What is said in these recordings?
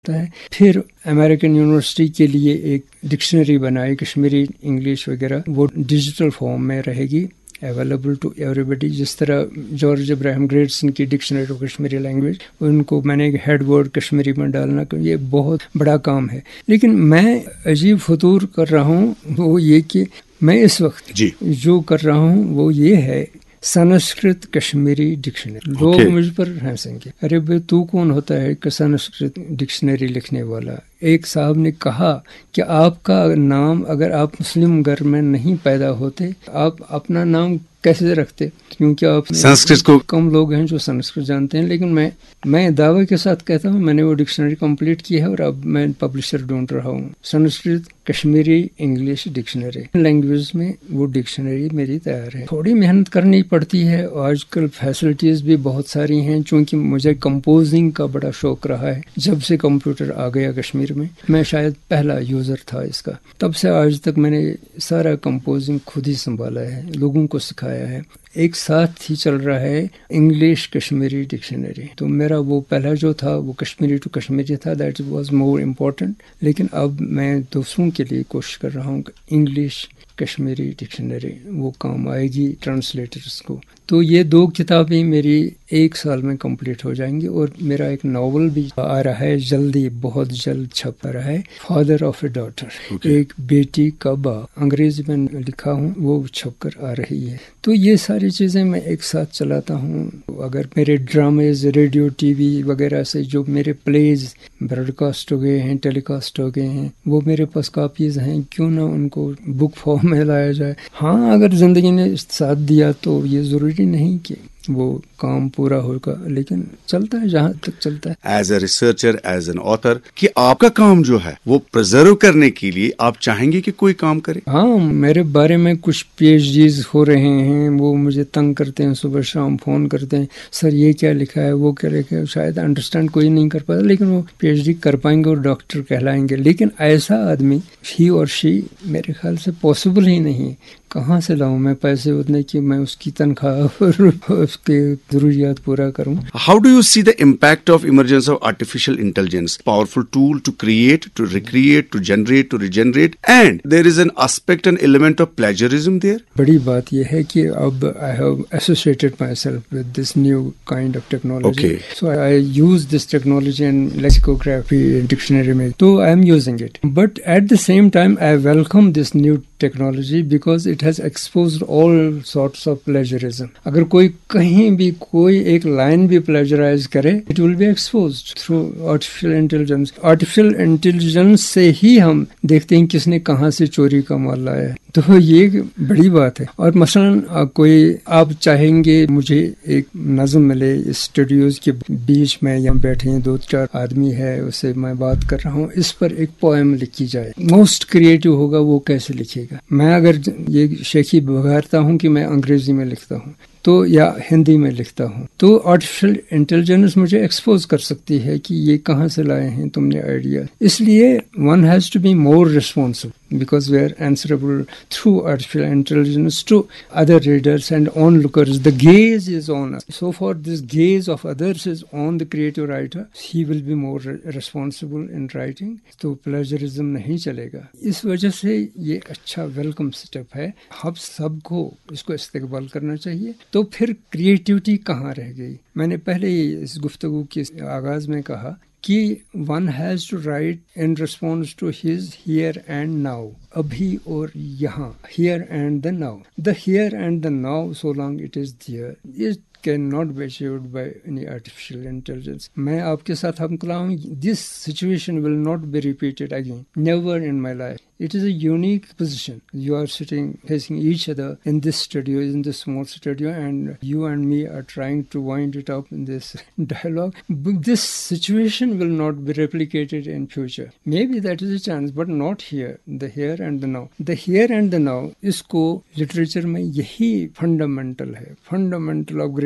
ہے. پھر American university کے لیے ایک ڈکشنری بنائی کشمیری انگلش وغیرہ, وہ ڈیجیٹل فارم میں رہے گی, اویلیبل ٹو ایوری بڈی. جس طرح جارج ابراہیم گریڈسن کی ڈکشنری آف کشمیری لینگویج, ان کو میں نے ہیڈ ورڈ کشمیری میں ڈالنا, یہ بہت بڑا کام ہے. لیکن میں عجیب فطور کر رہا ہوں وہ یہ کہ میں اس وقت جو کر رہا ہوں وہ یہ ہے سنسکرت کشمیری ڈکشنری. لوگ مجھ پر ہنسیں گے, ارے بھائی تو کون ہوتا ہے کہ سنسکرت ڈکشنری لکھنے والا. ایک صاحب نے کہا کہ آپ کا نام اگر آپ مسلم گھر میں نہیں پیدا ہوتے, آپ اپنا نام کیسے رکھتے, کیونکہ آپ سنسکرت کو کم لوگ ہیں جو سنسکرت جانتے ہیں. لیکن میں دعوے کے ساتھ کہتا ہوں میں نے وہ ڈکشنری کمپلیٹ کی ہے اور اب میں پبلشر ڈھونڈ رہا ہوں. Sanskrit Kashmiri English dictionary language میں وہ ڈکشنری میری تیار ہے. تھوڑی محنت کرنی پڑتی ہے, آج کل فیسلٹیز بھی بہت ساری ہیں. چونکہ مجھے کمپوزنگ کا بڑا شوق رہا ہے, جب سے کمپیوٹر آ گیا کشمیر میں شاید پہلا یوزر تھا اس کا, تب سے آج تک میں نے سارا کمپوزنگ خود ہی سنبھالا ہے, لوگوں کو سکھایا ہے. ایک ساتھ ہی چل رہا ہے انگلش کشمیری ڈکشنری. تو میرا وہ پہلا جو تھا وہ کشمیری ٹو کشمیری تھا, دیٹ واز مور امپورٹنٹ. لیکن اب میں دوسروں کے لیے کوشش کر رہا ہوں کہ انگلش کشمیری ڈکشنری وہ کام آئے گی ٹرانسلیٹرز کو. تو یہ 2 کتابیں میری 1 سال میں کمپلیٹ ہو جائیں گی. اور میرا ایک ناول بھی آ رہا ہے جلدی, بہت جلد چھپ رہا ہے, فادر آف اے ڈاٹر, ایک بیٹی کا باپ. انگریزی میں لکھا ہوں, وہ چھپ کر آ رہی ہے. تو یہ ساری چیزیں میں ایک ساتھ چلاتا ہوں. اگر میرے ڈرامز ریڈیو ٹی وی وغیرہ سے جو میرے پلیز براڈ کاسٹ ہو گئے ہیں, ٹیلی کاسٹ ہو گئے ہیں, وہ میرے پاس کاپیز ہیں, کیوں نہ ان کو بک فارم میں لایا جائے. ہاں اگر زندگی نے ساتھ دیا تو یہ ضروری نہیں کہ وہ کام پورا ہوگا, لیکن چلتا ہے جہاں تک چلتا ہے. As a researcher, as an author, کہ آپ کا کام جو ہے وہ پرزرو کرنے کے لیے آپ چاہیں گے کہ کوئی کام کرے؟ ہاں, میرے بارے میں کچھ پی ایچ ڈیز ہو رہے ہیں, وہ مجھے تنگ کرتے ہیں, صبح شام فون کرتے ہیں, سر یہ کیا لکھا ہے, وہ کیا لکھا ہے. شاید انڈرسٹینڈ کوئی نہیں کر پاتا, لیکن وہ پی ایچ ڈی کر پائیں گے اور ڈاکٹر کہلائیں گے. لیکن ایسا آدمی ہی اور شی میرے خیال سے پاسبل ہی نہیں. کہاں سے لاؤں میں پیسے اتنے کہ میں اس کی تنخواہ اور اس کے ضروریات پورا کروں. How do you see the impact of emergence of artificial intelligence? Powerful tool to create, to recreate, to generate, to regenerate, and there is an aspect, an element of plagiarism there. بڑی بات یہ ہے کہ اب I have associated myself with this new kind of technology. Okay. So I use this technology in lexicography, dictionary میں, so I am using it. But at the same time I welcome this new technology because it has exposed all sorts of plagiarism. اگر کوئی کہیں بھی کوئی ایک line بھی plagiarize کرے, it will be exposed through artificial intelligence. Artificial intelligence سے ہی ہم دیکھتے ہیں کس نے کہاں سے چوری کا مال لایا ہے. تو یہ بڑی بات ہے. اور مثلا کوئی آپ چاہیں گے مجھے ایک نظم ملے اسٹوڈیوز کے بیچ میں, یہاں بیٹھے ہیں 2-4 آدمی ہے, اسے میں بات کر رہا ہوں, اس پر ایک پوئم لکھی جائے, موسٹ کریٹو ہوگا وہ کیسے لکھے گا. میں اگر یہ شیخی بگارتا ہوں کہ میں انگریزی میں لکھتا ہوں تو یا ہندی میں لکھتا ہوں, تو آرٹیفیشل انٹیلیجنس مجھے ایکسپوز کر سکتی ہے کہ یہ کہاں سے لائے ہیں تم نے آئیڈیا. اس لیے one has to be more responsible because we are answerable through artificial intelligence to other readers and onlookers. The gaze is on us. So far this gaze of others is on the creative writer. He will be more responsible in writing. تو plagiarism نہیں چلے گا. اس وجہ سے یہ اچھا welcome step ہے. ہم سب کو اس کو استقبال کرنا چاہیے. تو پھر کریٹیوٹی کہاں رہ گئی؟ میں نے پہلے ہی اس گفتگو کے آغاز میں کہا کہ one has to right in response to his here and now. ابھی اور یہاں, here and the now. The here and the now so long it is there is cannot be achieved by any artificial intelligence. میں آپ کے ساتھ ہم کلا ہوں, this situation will not be repeated again, never in my life. It is a unique position. You are sitting facing each other in this studio, in this small studio, and you and me are trying to wind it up in this dialogue. But this situation will not be replicated in future. Maybe that is a chance, but not here. The here and the now. The here and the now, اس کو literature میں یہی fundamental ہے. Fundamental of great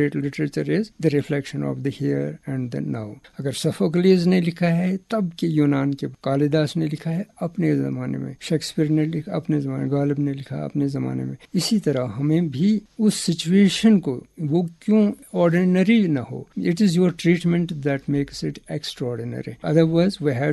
great literature is the reflection of the here and the now. اگر Sophocles نے لکھا ہے تب کے یونان کے، کالیداس نے لکھا ہے اپنے زمانے میں، شیکسپیئر نے لکھا اپنے زمانے، غالب نے لکھا اپنے زمانے میں، اسی طرح ہمیں بھی اس سچویشن کو، وہ کیوں آرڈینری نہ ہو، it is your treatment that makes it extra ordinary. Otherwise we have